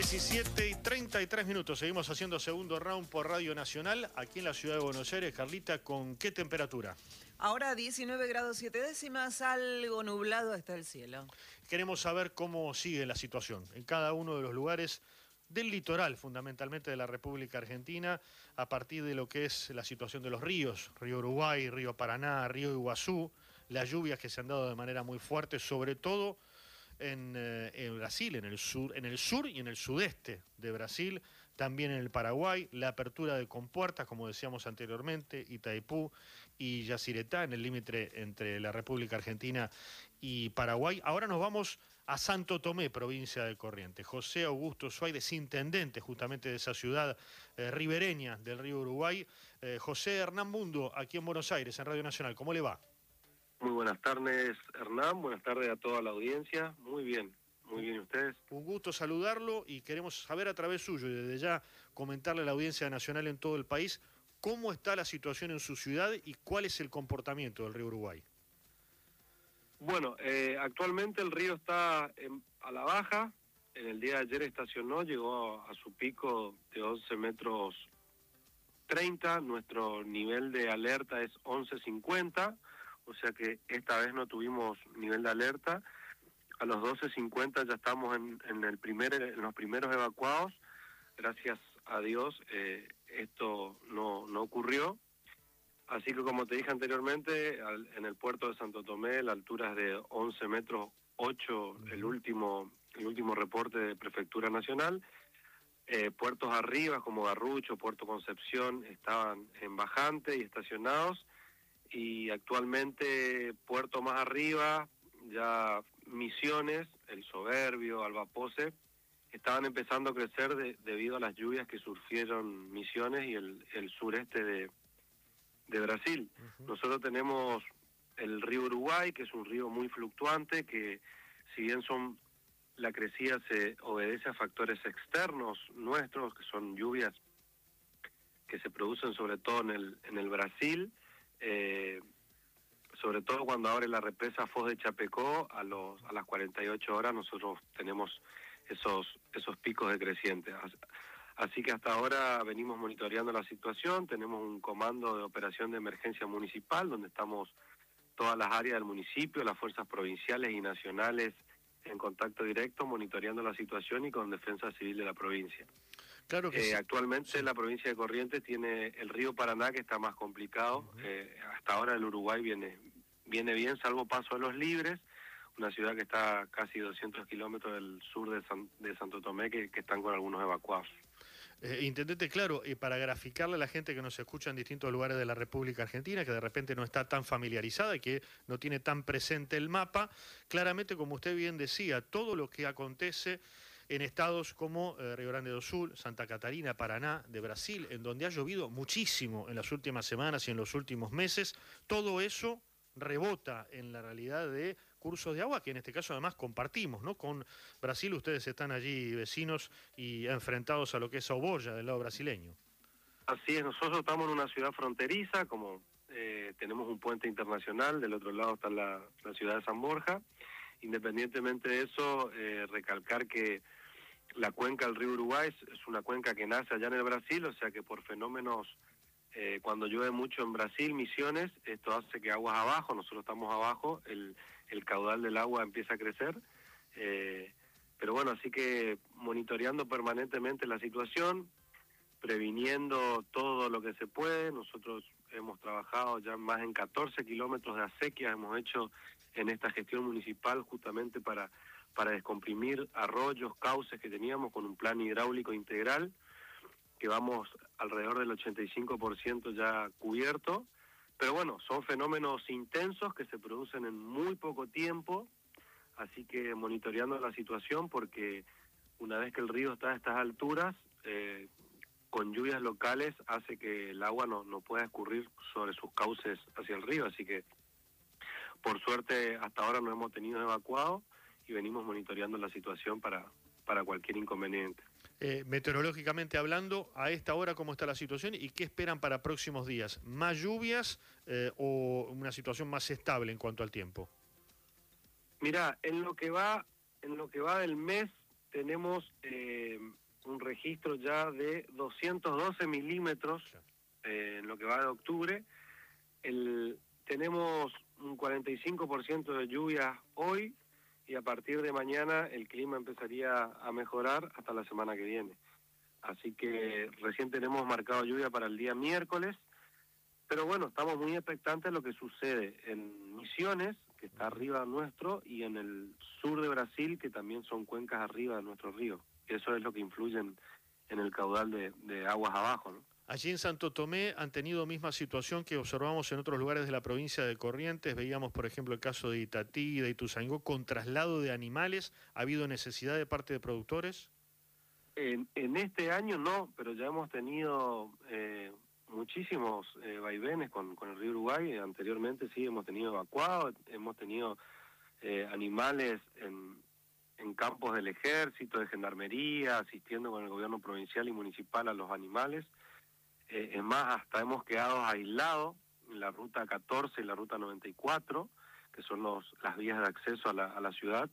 17:33. Seguimos haciendo segundo round por Radio Nacional, aquí en la ciudad de Buenos Aires. Carlita, ¿con qué temperatura? Ahora 19 grados 7 décimas, algo nublado está el cielo. Queremos saber cómo sigue la situación en cada uno de los lugares del litoral, fundamentalmente de la República Argentina, a partir de lo que es la situación de los ríos, Río Uruguay, Río Paraná, Río Iguazú, las lluvias que se han dado de manera muy fuerte, sobre todo en Brasil, en el sur y en el sudeste de Brasil, también en el Paraguay, la apertura de compuertas, como decíamos anteriormente, Itaipú y Yacyretá, en el límite entre la República Argentina y Paraguay. Ahora nos vamos a Santo Tomé, provincia de Corrientes. José Augusto Suárez, intendente justamente de esa ciudad ribereña del río Uruguay. José Hernán Mundo, aquí en Buenos Aires, en Radio Nacional. ¿Cómo le va? Muy buenas tardes, Hernán. Buenas tardes a toda la audiencia. Muy bien ustedes. Un gusto saludarlo y queremos saber a través suyo y desde ya comentarle a la audiencia nacional en todo el país cómo está la situación en su ciudad y cuál es el comportamiento del río Uruguay. Bueno, actualmente el río está a la baja. En el día de ayer estacionó, llegó a su pico de 11 metros 30. Nuestro nivel de alerta es 11.50. O sea que esta vez no tuvimos nivel de alerta. A los 12.50 ya estamos en los primeros evacuados. Gracias a Dios esto no ocurrió. Así que como te dije anteriormente, en el puerto de Santo Tomé la altura es de 11 metros 8, el último reporte de Prefectura Nacional. Puertos arriba como Garrucho, Puerto Concepción estaban en bajante y estacionados. Y actualmente puerto más arriba, ya Misiones, El Soberbio, Albapoce, estaban empezando a crecer debido a las lluvias que surgieron Misiones y el sureste de Brasil. Nosotros tenemos el río Uruguay, que es un río muy fluctuante, que si bien la crecida se obedece a factores externos nuestros, que son lluvias que se producen sobre todo en el Brasil, sobre todo cuando abre la represa Foz de Chapecó, a las 48 horas nosotros tenemos esos picos de creciente. Así que hasta ahora venimos monitoreando la situación. Tenemos un comando de operación de emergencia municipal donde estamos todas las áreas del municipio, las fuerzas provinciales y nacionales en contacto directo, monitoreando la situación y con Defensa Civil de la provincia. Claro que sí. Actualmente sí. La provincia de Corrientes tiene el río Paraná, que está más complicado. Hasta ahora el Uruguay viene bien, salvo Paso de los Libres, una ciudad que está casi 200 kilómetros del sur de Santo Tomé, que están con algunos evacuados. Intendente, claro, para graficarle a la gente que nos escucha en distintos lugares de la República Argentina, que de repente no está tan familiarizada y que no tiene tan presente el mapa, claramente, como usted bien decía, todo lo que acontece en estados como Río Grande do Sul, Santa Catarina, Paraná, de Brasil, en donde ha llovido muchísimo en las últimas semanas y en los últimos meses, todo eso rebota en la realidad de cursos de agua que en este caso además compartimos, ¿no? Con Brasil. Ustedes están allí vecinos y enfrentados a lo que es Oboya del lado brasileño. Así es, nosotros estamos en una ciudad fronteriza, como tenemos un puente internacional, del otro lado está la ciudad de San Borja. Independientemente de eso, recalcar que la cuenca del río Uruguay es una cuenca que nace allá en el Brasil, o sea que por fenómenos, cuando llueve mucho en Brasil, Misiones, esto hace que aguas abajo, nosotros estamos abajo, el caudal del agua empieza a crecer, pero bueno, así que monitoreando permanentemente la situación, previniendo todo lo que se puede. Nosotros hemos trabajado ya más en 14 kilómetros de acequias, hemos hecho en esta gestión municipal justamente para descomprimir arroyos, cauces que teníamos con un plan hidráulico integral, que vamos alrededor del 85% ya cubierto. Pero bueno, son fenómenos intensos que se producen en muy poco tiempo, así que monitoreando la situación, porque una vez que el río está a estas alturas, con lluvias locales hace que el agua no pueda escurrir sobre sus cauces hacia el río, así que por suerte hasta ahora no hemos tenido evacuado y venimos monitoreando la situación para cualquier inconveniente. Meteorológicamente hablando, a esta hora, ¿cómo está la situación y qué esperan para próximos días? ¿Más lluvias o una situación más estable en cuanto al tiempo? Mirá, en lo que va del mes tenemos un registro ya de 212 milímetros en lo que va de octubre. Tenemos un 45% de lluvias hoy, y a partir de mañana el clima empezaría a mejorar hasta la semana que viene. Así que recién tenemos marcado lluvia para el día miércoles, pero bueno, estamos muy expectantes de lo que sucede en Misiones, que está arriba nuestro, y en el sur de Brasil, que también son cuencas arriba de nuestro río. Eso es lo que influye en el caudal de aguas abajo, ¿no? Allí en Santo Tomé han tenido misma situación que observamos en otros lugares de la provincia de Corrientes. Veíamos, por ejemplo, el caso de Itatí, de Ituzaingó, con traslado de animales. ¿Ha habido necesidad de parte de productores? En este año no, pero ya hemos tenido muchísimos vaivenes con el río Uruguay. Anteriormente sí hemos tenido evacuados, hemos tenido animales en campos del ejército, de gendarmería, asistiendo con el gobierno provincial y municipal a los animales. Es más, hasta hemos quedado aislados en la ruta 14 y la ruta 94, que son las vías de acceso a la ciudad.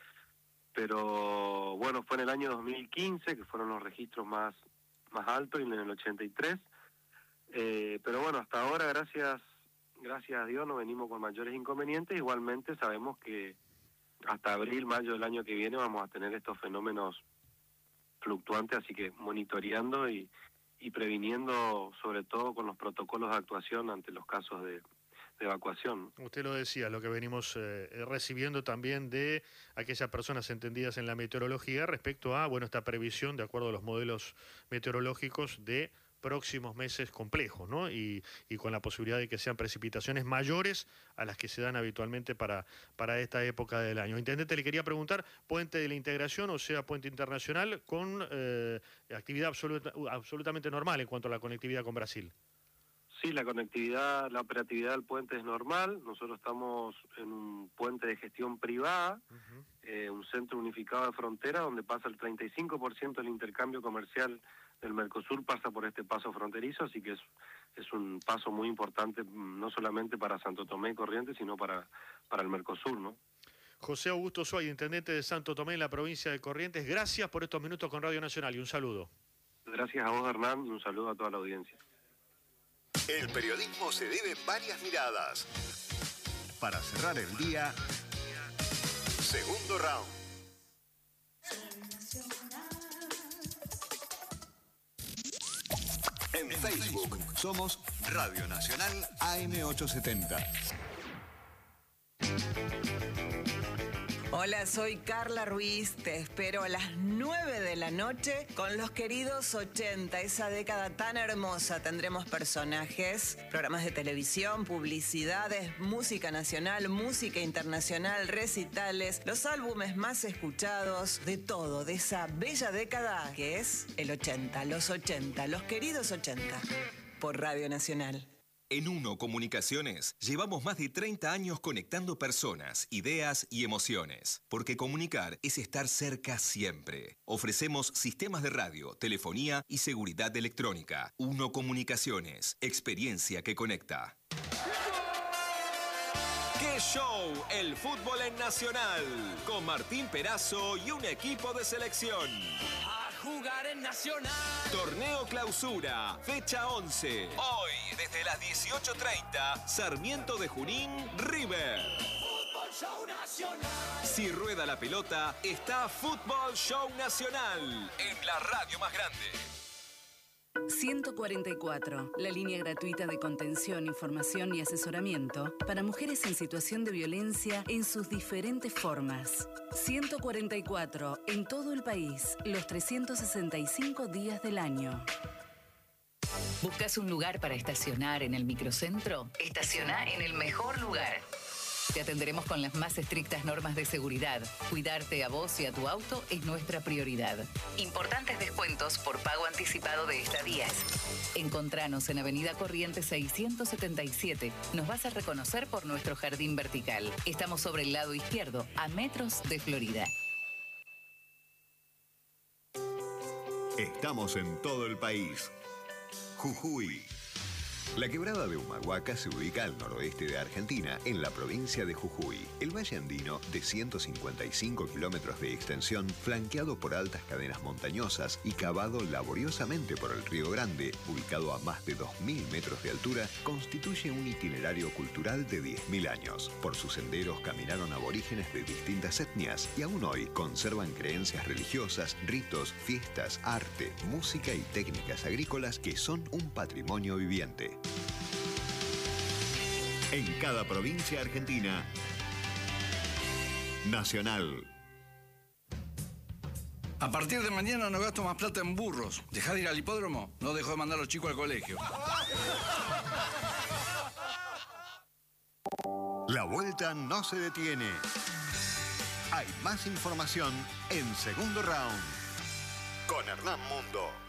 Pero bueno, fue en el año 2015, que fueron los registros más altos, y en el 83. Pero bueno, hasta ahora, gracias a Dios, no venimos con mayores inconvenientes. Igualmente sabemos que hasta abril, mayo del año que viene vamos a tener estos fenómenos fluctuantes, así que monitoreando y previniendo, sobre todo con los protocolos de actuación ante los casos de evacuación. Usted lo decía, lo que venimos recibiendo también de aquellas personas entendidas en la meteorología respecto a, esta previsión, de acuerdo a los modelos meteorológicos, de próximos meses complejos, ¿no? Y con la posibilidad de que sean precipitaciones mayores a las que se dan habitualmente para esta época del año. Intendente, le quería preguntar, Puente de la Integración, o sea, Puente Internacional, con actividad absolutamente normal en cuanto a la conectividad con Brasil. Sí, la operatividad del puente es normal. Nosotros estamos en un puente de gestión privada, un centro unificado de frontera, donde pasa el 35% del intercambio comercial del Mercosur, pasa por este paso fronterizo, así que es un paso muy importante, no solamente para Santo Tomé y Corrientes, sino para el Mercosur, ¿no? José Augusto Suárez, intendente de Santo Tomé en la provincia de Corrientes, gracias por estos minutos con Radio Nacional y un saludo. Gracias a vos, Hernán, y un saludo a toda la audiencia. El periodismo se debe varias miradas. Para cerrar el día, segundo round. En Facebook somos Radio Nacional AM870. Hola, soy Carla Ruiz, te espero a las 9 de la noche con los queridos 80, esa década tan hermosa. Tendremos personajes, programas de televisión, publicidades, música nacional, música internacional, recitales, los álbumes más escuchados, de todo, de esa bella década que es el 80, los queridos 80, por Radio Nacional. En Uno Comunicaciones llevamos más de 30 años conectando personas, ideas y emociones. Porque comunicar es estar cerca siempre. Ofrecemos sistemas de radio, telefonía y seguridad electrónica. Uno Comunicaciones, experiencia que conecta. ¡Qué show! El fútbol en Nacional. Con Martín Perazo y un equipo de selección. Jugar en Nacional. Torneo Clausura, fecha 11. Hoy, desde las 18:30, Sarmiento de Junín, River. Fútbol Show Nacional. Si rueda la pelota, está Fútbol Show Nacional, en la radio más grande. 144, la línea gratuita de contención, información y asesoramiento para mujeres en situación de violencia en sus diferentes formas. 144, en todo el país, los 365 días del año. ¿Buscas un lugar para estacionar en el microcentro? Estaciona en el mejor lugar. Te atenderemos con las más estrictas normas de seguridad. Cuidarte a vos y a tu auto es nuestra prioridad. Importantes descuentos por pago anticipado de estadías. Encontranos en Avenida Corrientes 677. Nos vas a reconocer por nuestro jardín vertical. Estamos sobre el lado izquierdo, a metros de Florida. Estamos en todo el país. Jujuy, La quebrada de Humahuaca se ubica al noroeste de Argentina, en la provincia de Jujuy. El valle andino, de 155 kilómetros de extensión, flanqueado por altas cadenas montañosas y cavado laboriosamente por el Río Grande, ubicado a más de 2.000 metros de altura, constituye un itinerario cultural de 10.000 años. Por sus senderos caminaron aborígenes de distintas etnias y aún hoy conservan creencias religiosas, ritos, fiestas, arte, música y técnicas agrícolas que son un patrimonio viviente. En cada provincia argentina, Nacional. A partir de mañana no gasto más plata en burros. Dejar de ir al hipódromo, no dejo de mandar a los chicos al colegio. La vuelta no se detiene. Hay más información en Segundo Round con Hernán Mundo.